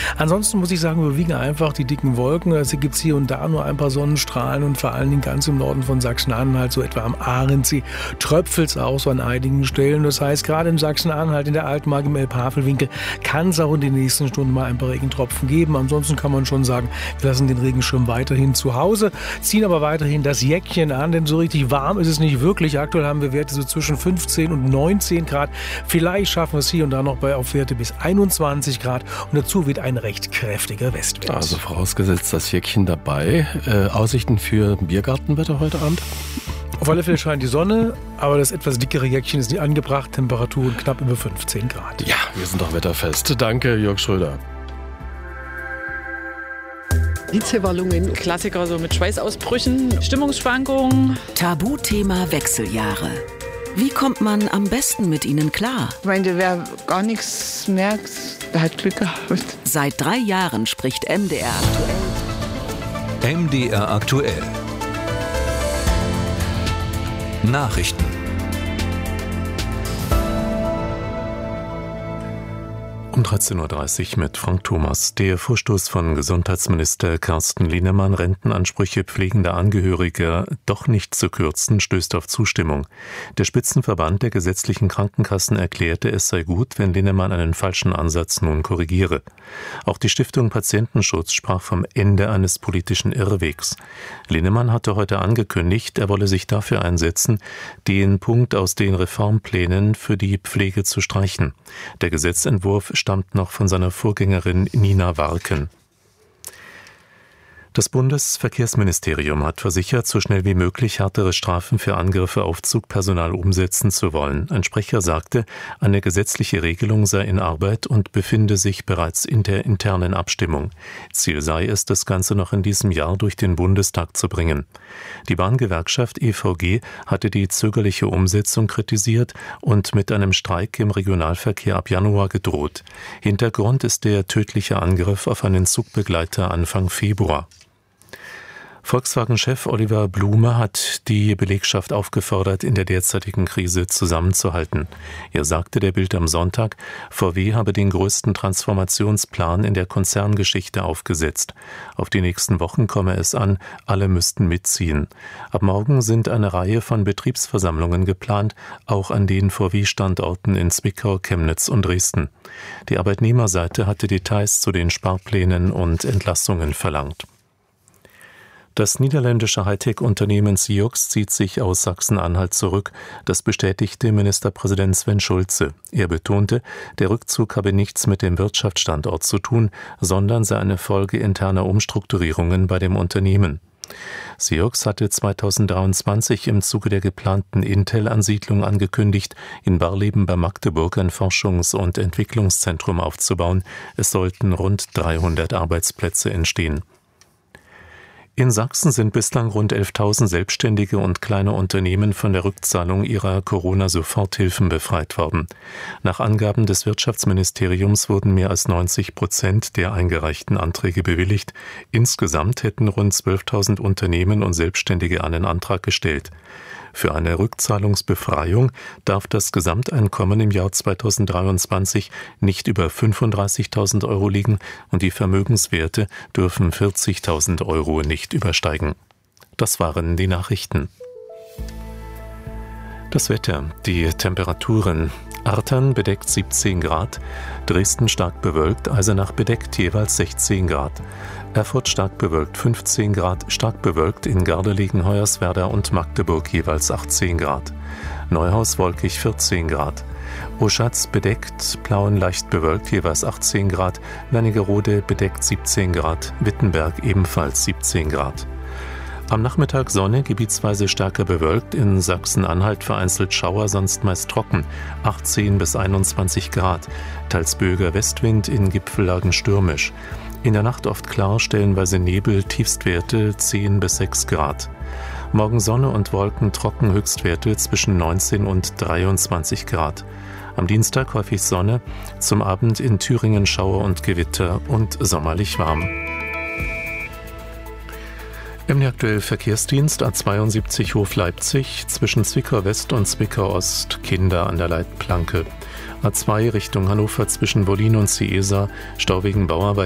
Ansonsten muss ich sagen, überwiegen einfach die dicken Wolken. Es gibt hier und da nur ein paar Sonnenstrahlen und vor allen Dingen ganz im Norden von Sachsen-Anhalt, so etwa am Ahrensee, tröpfelt es auch so an einigen Stellen. Das heißt, gerade in Sachsen-Anhalt, in der Altmark, im Elbhavelwinkel, kann es auch in den nächsten Stunden mal ein paar Regentropfen geben. Ansonsten kann man schon sagen, wir lassen den Regenschirm weiterhin zu Hause, ziehen aber weiterhin das Jäckchen an, denn so richtig warm ist es nicht wirklich. Aktuell haben wir Werte so zwischen 15 und 19 Grad. Vielleicht schaffen wir es hier und da noch auf Werte bis 21 Grad und dazu wird ein recht kräftiger Westwind. Also vorausgesetzt das Jäckchen dabei. Aussichten für Biergartenwetter heute Abend? Auf alle Fälle scheint die Sonne, aber das etwas dickere Jäckchen ist nicht angebracht. Temperaturen knapp über 15 Grad. Ja, wir sind doch wetterfest. Danke, Jörg Schröder. Hitzewallungen. Klassiker so mit Schweißausbrüchen, Stimmungsschwankungen. Tabuthema Wechseljahre. Wie kommt man am besten mit ihnen klar? Ich meine, wer gar nichts merkt, der hat Glück gehabt. Seit 3 Jahren spricht MDR aktuell. MDR aktuell. Nachrichten. Um 13.30 Uhr mit Frank Thomas. Der Vorstoß von Gesundheitsminister Carsten Linnemann, Rentenansprüche pflegender Angehöriger doch nicht zu kürzen, stößt auf Zustimmung. Der Spitzenverband der gesetzlichen Krankenkassen erklärte, es sei gut, wenn Linnemann einen falschen Ansatz nun korrigiere. Auch die Stiftung Patientenschutz sprach vom Ende eines politischen Irrwegs. Linnemann hatte heute angekündigt, er wolle sich dafür einsetzen, den Punkt aus den Reformplänen für die Pflege zu streichen. Der Gesetzentwurf stammt noch von seiner Vorgängerin Nina Warken. Das Bundesverkehrsministerium hat versichert, so schnell wie möglich härtere Strafen für Angriffe auf Zugpersonal umsetzen zu wollen. Ein Sprecher sagte, eine gesetzliche Regelung sei in Arbeit und befinde sich bereits in der internen Abstimmung. Ziel sei es, das Ganze noch in diesem Jahr durch den Bundestag zu bringen. Die Bahngewerkschaft EVG hatte die zögerliche Umsetzung kritisiert und mit einem Streik im Regionalverkehr ab Januar gedroht. Hintergrund ist der tödliche Angriff auf einen Zugbegleiter Anfang Februar. Volkswagen-Chef Oliver Blume hat die Belegschaft aufgefordert, in der derzeitigen Krise zusammenzuhalten. Er sagte der Bild am Sonntag, VW habe den größten Transformationsplan in der Konzerngeschichte aufgesetzt. Auf die nächsten Wochen komme es an, alle müssten mitziehen. Ab morgen sind eine Reihe von Betriebsversammlungen geplant, auch an den VW-Standorten in Zwickau, Chemnitz und Dresden. Die Arbeitnehmerseite hatte Details zu den Sparplänen und Entlassungen verlangt. Das niederländische Hightech-Unternehmen Siux zieht sich aus Sachsen-Anhalt zurück. Das bestätigte Ministerpräsident Sven Schulze. Er betonte, der Rückzug habe nichts mit dem Wirtschaftsstandort zu tun, sondern sei eine Folge interner Umstrukturierungen bei dem Unternehmen. Siux hatte 2023 im Zuge der geplanten Intel-Ansiedlung angekündigt, in Barleben bei Magdeburg ein Forschungs- und Entwicklungszentrum aufzubauen. Es sollten rund 300 Arbeitsplätze entstehen. In Sachsen sind bislang rund 11.000 Selbstständige und kleine Unternehmen von der Rückzahlung ihrer Corona-Soforthilfen befreit worden. Nach Angaben des Wirtschaftsministeriums wurden mehr als 90% der eingereichten Anträge bewilligt. Insgesamt hätten rund 12.000 Unternehmen und Selbstständige einen Antrag gestellt. Für eine Rückzahlungsbefreiung darf das Gesamteinkommen im Jahr 2023 nicht über 35.000 Euro liegen und die Vermögenswerte dürfen 40.000 Euro nicht übersteigen. Das waren die Nachrichten. Das Wetter, die Temperaturen. Artern bedeckt 17 Grad, Dresden stark bewölkt, Eisenach bedeckt jeweils 16 Grad. Erfurt stark bewölkt 15 Grad, stark bewölkt in Gardelegen, Hoyerswerda und Magdeburg jeweils 18 Grad. Neuhaus wolkig 14 Grad. Oschatz bedeckt, Plauen leicht bewölkt jeweils 18 Grad, Wernigerode bedeckt 17 Grad, Wittenberg ebenfalls 17 Grad. Am Nachmittag Sonne, gebietsweise stärker bewölkt, in Sachsen-Anhalt vereinzelt Schauer, sonst meist trocken, 18 bis 21 Grad, teils böiger Westwind, in Gipfellagen stürmisch. In der Nacht oft klar, stellenweise Nebel, Tiefstwerte 10 bis 6 Grad. Morgen Sonne und Wolken, trocken, Höchstwerte zwischen 19 und 23 Grad. Am Dienstag häufig Sonne, zum Abend in Thüringen Schauer und Gewitter und sommerlich warm. Im aktuell Verkehrsdienst A72 Hof Leipzig zwischen Zwickau West und Zwickau Ost Kinder an der Leitplanke. A2 Richtung Hannover zwischen Wollin und Ciesa Stau wegen Bauarbeiten.